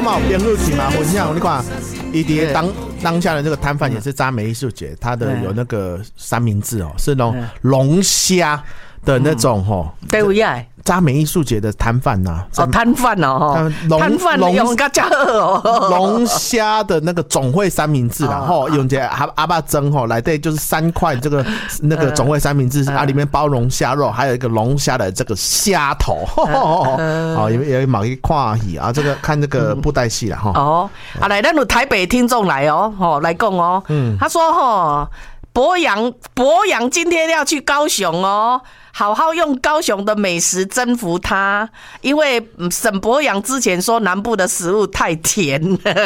嘛有朋友去嘛分享，你看，伊伫当下的这个摊贩也是渣美艺术节，他的有那个三明治哦，是那种龙虾的那种哦， 对不对？ 渣美艺术节的摊贩呐， 摊贩哦，摊贩用个加哦， 龙虾的那个总会三明治啦，吼，用这阿爸蒸吼，来对就是3块这个那个总会三明治啊，里面包龙虾肉，还有一个龙虾的这个虾头，哦，也马去看戏啊，这个看这个布袋戏啦，哈。 哦，啊，来，咱有台北听众来哦，吼，来讲哦，他说吼，博洋今天要去高雄哦。好好用高雄的美食征服他，因为沈博洋之前说南部的食物太甜。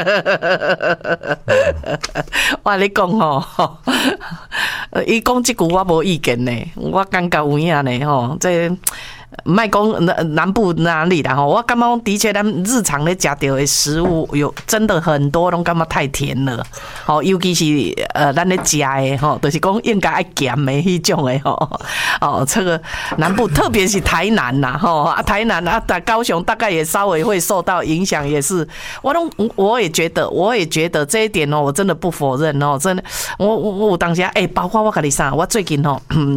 我跟你讲哦，伊讲这句我无意见呢，我感觉有影呢吼，这。卖讲南部哪里啦吼，我感觉的确咱日常咧食到的食物有真的很多拢感觉太甜了，吼，尤其是咱咧食的吼，就是讲应该爱咸的迄种的吼，哦，这个南部特别是台南呐吼，啊台南啊高雄大概也稍微会受到影响，也是我也觉得这一点哦，我真的不否认哦，真的我当下包括我跟你说，我最近哦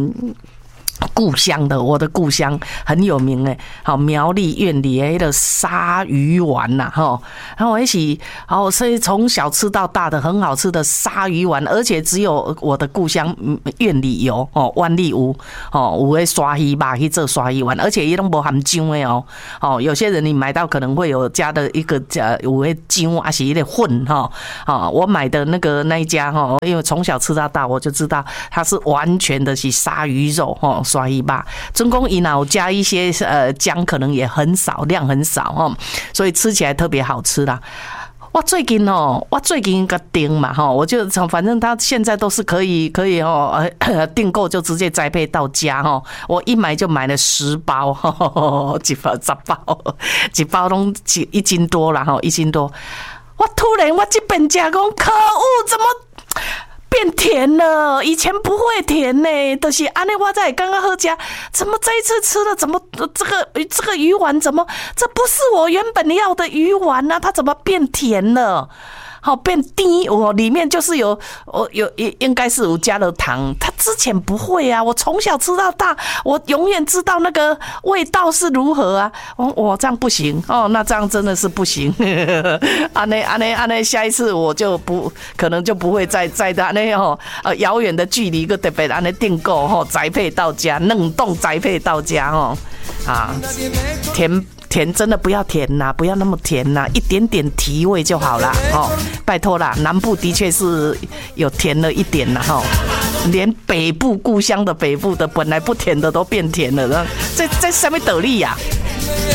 我的故乡很有名诶，好苗栗苑里那个鲨鱼丸呐，哈，然后我一起，所以从小吃到大的很好吃的鲨鱼丸，而且只有我的故乡苑里有哦，湾里有哦，有诶刷鱼吧去做刷鱼丸，而且也都无含姜诶哦，有些人你买到可能会有加的一个有诶姜啊，是一个混哈，我买的那一家哈，因为从小吃到大，我就知道它是完全的是鲨鱼肉哈。刷一把，真公伊脑加一些姜，可能也很少，量很少哦，所以吃起来特别好吃啦。我最近一个订嘛哈，我就反正它现在都是可以哦，订购就直接宅配到家哈。我一买就买了10包，10包，一包拢1斤多啦哈，1斤多。我突然我这边讲可恶，怎么？变甜了，以前不会甜呢，就是安尼我在刚刚喝家，怎么这一次吃了怎么这个鱼丸怎么这不是我原本要的鱼丸啊，它怎么变甜了？好变低，我里面就是有应该是有加了糖，它之前不会啊，我从小吃到大，我永远知道那个味道是如何啊，我这样不行哦，那这样真的是不行，安内下一次我就可能就不会再安内哦，遥远的距离一个特别安内订购哦，宅配到家，冷冻宅配到家哦，啊，甜真的不要甜呐，不要那么甜呐，一点点提味就好啦哦，拜托啦，南部的确是有甜了一点啦哈，连北部故乡的北部的本来不甜的都变甜了，这什么道理呀？